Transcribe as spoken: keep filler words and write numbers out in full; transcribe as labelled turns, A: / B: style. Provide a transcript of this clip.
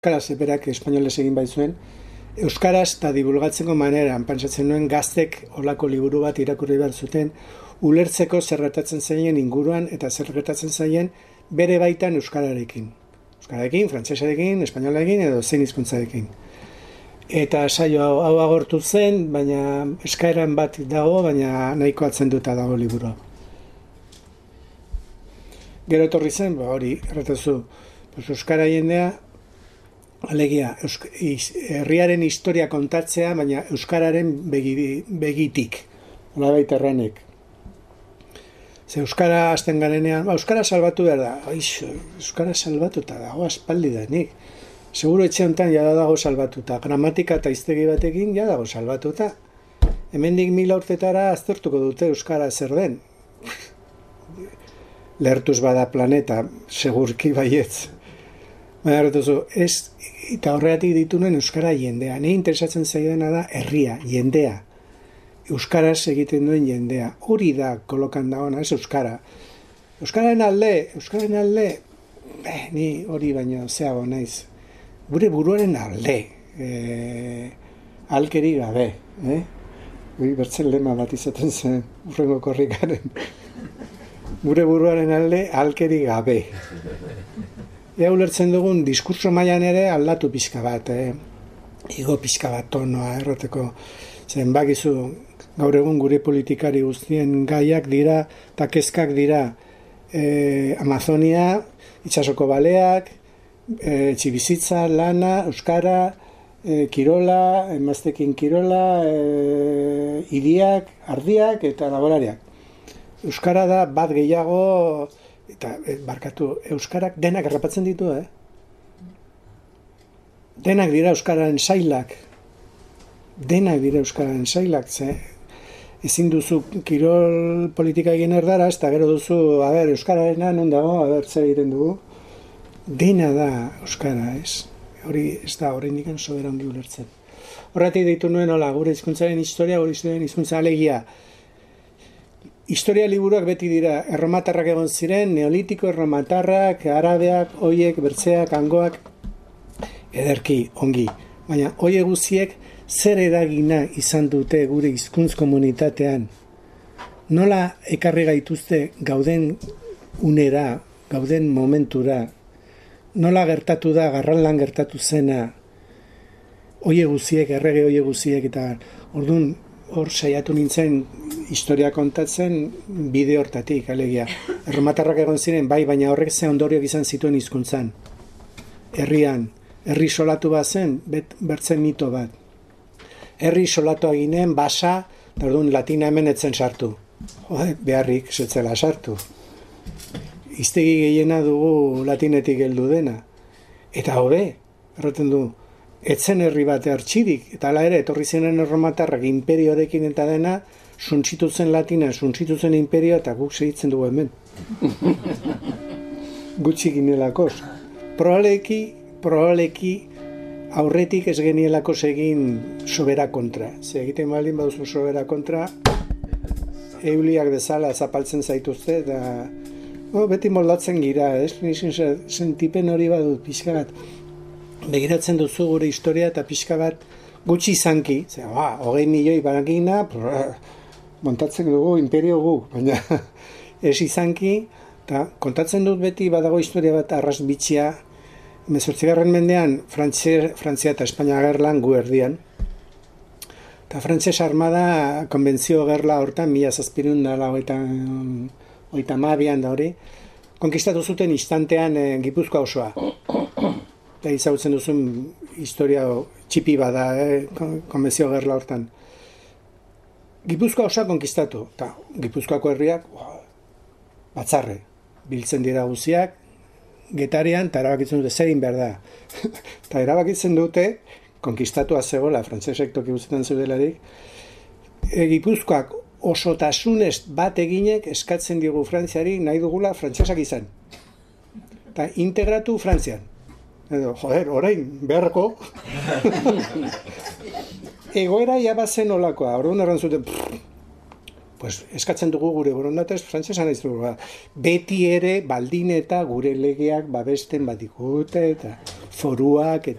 A: euskaraz eberak espainolez egin baitzuen, euskaraz eta divulgatzeko maneran, pentsatzen nuen gaztek olako liburu bat irakurri behar zuten, ulertzeko zer gertatzen zaien inguruan eta zer gertatzen zaien bere baitan euskararekin. Euskararekin, frantsesarekin, espainolarekin edo zein hizkuntzarekin. Eta saio hau, hau agortu zen, baina eskaeran bat dago, baina nahiko atzenduta dago liburua. Gero etorri zen, ba hori, erratazu, pues, euskara jendea, alegia, eusk, iz, herriaren historia kontatzea, baina euskararen begi, begitik, hola baita erranek. Ze euskara hasten garenean, ba, euskara salbatu behar da, Aixo, euskara salbatuta dago aspaldi da, nik. Seguro etxe honetan jada dago salbatuta, gramatika eta hiztegi batekin jada dago salbatuta. Hemendik mila urtetara aztertuko dute euskara zer den. Lehertuz bada planeta, segurki baietz. Baina erretuzu, ez, eta horregatik dituen euskara jendea. Nei interesatzen zaidana da herria, jendea. Euskaraz egiten duen jendea. Hori da kolokan dagoena, ez euskara. Euskararen alde, euskararen alde, eh, ni hori baino zeago naiz. Gure buruaren alde, e, alkeri gabe. Eh? Bertzen lema bat izaten zen, urrengo korrikaren. Gure buruaren alde, alkeri gabe. Ea ulertzen dugun, diskurso mailan ere aldatu pixka bat, eh? Igo pixka bat tonoa erroteko. Zen bakizu, gaur egun gure politikari guztien gaiak dira, eta kezkak dira eh, Amazonia, itsasoko baleak, E, txibizitza, lana, euskara, e, kirola, emaztekin kirola, e, hiriak, ardiak eta laborariak. Euskara da bat gehiago, eta e, barkatu, euskarak denak errapatzen ditu, eh? Denak dira euskararen sailak. Denak dira euskararen sailak, ze? Ezin duzu kirol politika egin erdara, eta gero duzu, a ber, euskararena non dago, a ber, zer egiten dugu. Dena da euskara, ez? Hori ez da horrein ikan sobera ongi ulertzen. Horretik deitu nuen, hola, gure hizkuntzaren historia, gure hizkuntza alegia. Historia liburuak beti dira, erromatarrak egon ziren, neolitiko erromatarrak, arabeak, oiek, bertzeak, hangoak, ederki, ongi. Baina, oie guziek, zer eragina izan dute gure hizkuntz komunitatean? Nola ekarri gaituzte gauden unera, gauden momentura? Nola gertatu da, garralan gertatu zena, oie guziek, errege oie guziek, eta orduan hor saiatu nintzen historia kontatzen bide hortatik, alegia. Erromatarrak egon ziren, bai, baina horrek ze ondorioak izan zituen hizkuntzan. Herrian, herri solatu bat zen, bet, bertzen mito bat. Herri solatu eginen, basa, eta orduan latina hemen etzen sartu. Jode, beharrik, zetzela sartu. Hiztegi gehiena dugu latinetik heldu dena. Eta hobe, erraten du, etzen herri bat artxirik, eta ala ere, etorri zenen erromatarrak imperioarekin eta dena, suntzitu zen latina, suntzitu zen imperio, eta guk segitzen dugu hemen. Gutxi ginelakoz. Probaleki, probaleki, aurretik ez genielako egin sobera kontra. Ze egiten baldin baduzu sobera kontra, euliak bezala zapaltzen zaituzte, eta oh, beti moldatzen gira, ez? Nizun sentipen hori badut, pixka bat. Begiratzen duzu gure historia eta pixka bat gutxi izanki. Zer, ba, hogei milioi barakina, montatzen dugu, imperio gu, baina ez izanki, eta kontatzen dut beti badago historia bat arras bitxia, hemezortzigarren mendean Frantzia, Frantzia eta Espainia gerlan gu erdian, eta Frantzes armada konbentzio gerla hortan, mila zazpirun da eta oita mabian da hori, konkistatu zuten instantean e, Gipuzkoa osoa. Eta izagutzen duzun historia txipi bada, eh, konbentzio gerla hortan. Gipuzkoa osoa konkistatu, eta Gipuzkoako herriak oh, batzarre, biltzen dira guziak, Getarian, eta erabakitzen dute zerin behar da. Eta erabakitzen dute, konkistatua zegoela, frantzesek toki guztetan zeudelarik, e, Gipuzkoak osotasunez bat eginek eskatzen digu Frantziari nahi dugula frantsesak izan. Eta integratu Frantzian. Edo, joder, orain, beharko. Egoera jabazen olakoa. Orduan erran zuten, pues, eskatzen dugu gure borondatez, frantsesan ez dugu, ba, beti ere baldin eta gure legeak babesten badigute, eta foruak, eta